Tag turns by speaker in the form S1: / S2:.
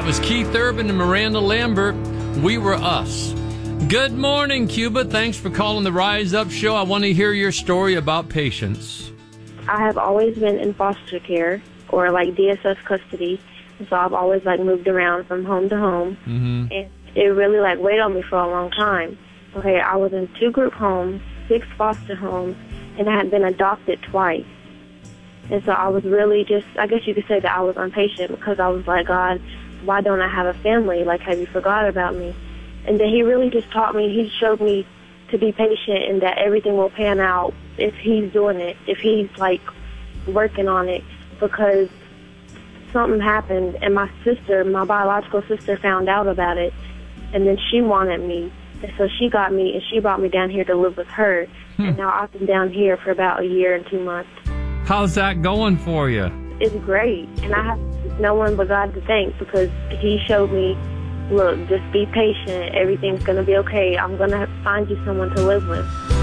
S1: was Keith Urban and Miranda Lambert. We Were Us. Good morning, Cuba. Thanks for calling the Rise Up Show. I want to hear your story about patience.
S2: I have always been in foster care or like DSS custody. So I've always like moved around from home to home.
S1: Mm-hmm.
S2: And it really like weighed on me for a long time. Okay, I was in 2 group homes, 6 foster homes, and I had been adopted twice. And so I was really just, I guess you could say that I was impatient because I was like, God, why don't I have a family? Like, have you forgot about me? And then he really just taught me, he showed me to be patient and that everything will pan out if he's doing it, if he's like working on it, because something happened and my sister, my biological sister, found out about it, and then she wanted me. And so she got me and she brought me down here to live with her. And now I've been down here for about 1 year and 2 months.
S1: How's that going for you?
S2: It's great. And I have no one but God to thank because he showed me, look, just be patient. Everything's going to be okay. I'm going to find you someone to live with.